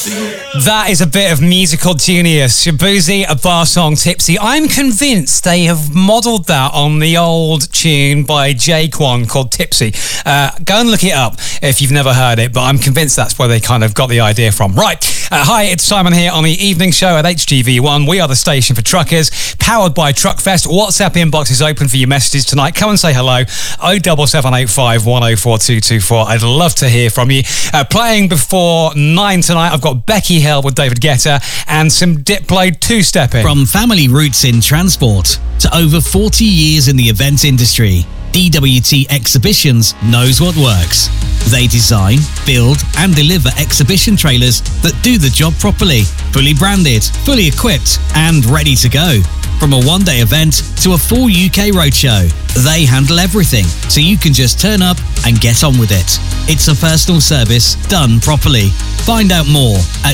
That is a bit of musical genius. Shaboozey, a bar song, Tipsy. I'm convinced they have modelled that on the old tune by Jaquan called Tipsy. Go and look it up if you've never heard it, but I'm convinced that's where they kind of got the idea from. Right. Hi, it's Simon here on the evening show at HGV1. We are the station for truckers, powered by Truckfest. WhatsApp inbox is open for your messages tonight. Come and say hello. 07785 104 224. I'd love to hear from you. Playing before 9 tonight, I've got Becky Hill with David Guetta and some Diplo two-stepping. From family roots in transport to over 40 years in the event industry, DWT Exhibitions knows what works. They design, build and deliver exhibition trailers that do the job properly, fully branded, fully equipped and ready to go. From a one-day event to a full UK roadshow, they handle everything, so you can just turn up and get on with it. It's a personal service done properly. Find out more at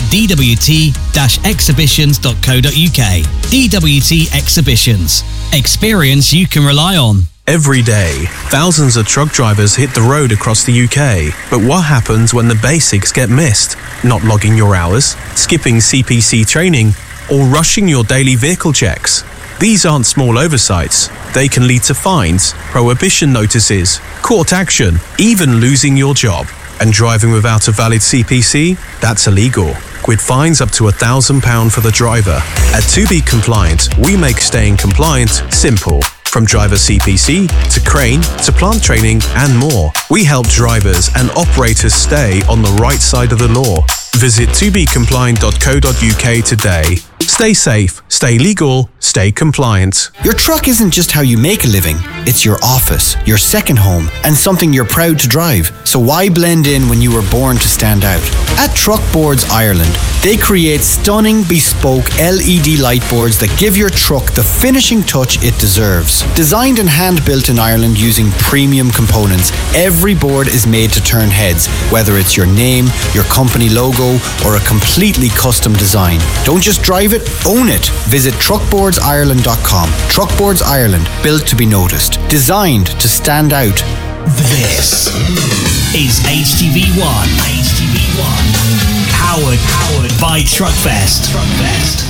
dwt-exhibitions.co.uk. DWT Exhibitions. Experience you can rely on. Every day, thousands of truck drivers hit the road across the UK. But what happens when the basics get missed? Not logging your hours, skipping CPC training, or rushing your daily vehicle checks? These aren't small oversights. They can lead to fines, prohibition notices, court action, even losing your job. And driving without a valid CPC? That's illegal, with fines up to £1,000 for the driver. At To Be Compliant, we make staying compliant simple. From driver CPC to crane to plant training and more, we help drivers and operators stay on the right side of the law. Visit tobecompliant.co.uk today. Stay safe, stay legal, stay compliant. Your truck isn't just how you make a living. It's your office, your second home, and something you're proud to drive. So why blend in when you were born to stand out? At Truck Boards Ireland, they create stunning, bespoke LED light boards that give your truck the finishing touch it deserves. Designed and hand-built in Ireland using premium components, every board is made to turn heads, whether it's your name, your company logo, or a completely custom design. Don't just drive it, own it. Visit truckboardsireland.com. Truckboards Ireland, built to be noticed, designed to stand out. This is HGV1. Powered by Truckfest.